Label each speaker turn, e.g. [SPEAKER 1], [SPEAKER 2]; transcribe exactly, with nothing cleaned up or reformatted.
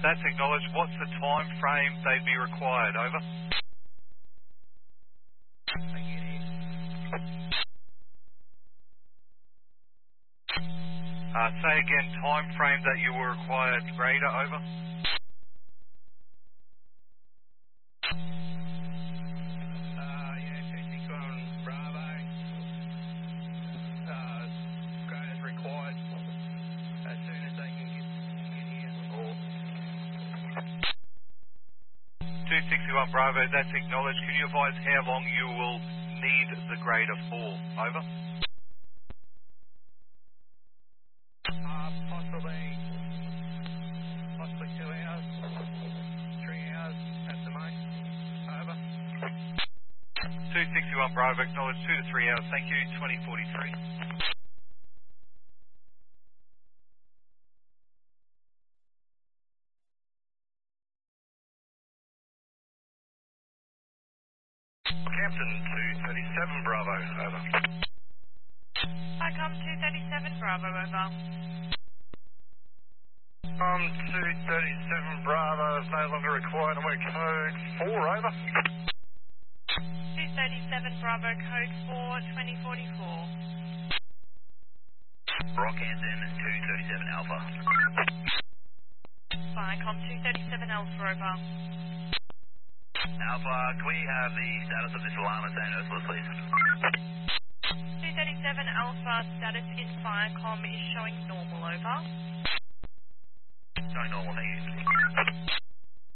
[SPEAKER 1] that's acknowledged. What's the time frame they'd be required? Over. Uh, say again, time frame that you were required. Radar, over.
[SPEAKER 2] Uh, yeah, two six one Bravo. Uh, grader's required as soon as they can get, get here. Or
[SPEAKER 1] two sixty-one Bravo, that's acknowledged. Can you advise how long you will need the grader for? Over.
[SPEAKER 2] uh, possibly, possibly two hours, three hours at the most. Over.
[SPEAKER 1] two sixty-one Bravo, acknowledged. Two to three hours. Thank you. twenty forty-three.
[SPEAKER 2] Captain two thirty-seven Bravo. Over.
[SPEAKER 3] I come two thirty-seven Bravo, over.
[SPEAKER 2] Um, two thirty-seven Bravo is no longer required, and we're code four, over.
[SPEAKER 3] two thirty-seven Bravo, code four, twenty forty-four.
[SPEAKER 2] Rockhampton two thirty-seven Alpha.
[SPEAKER 3] Viacom two thirty-seven Alpha, over.
[SPEAKER 2] Alpha, can we have the status of this alarm at Saint Ursula's, please?
[SPEAKER 3] two thirty-seven Alpha, status in Viacom is showing normal, over.
[SPEAKER 2] No normal, thank you.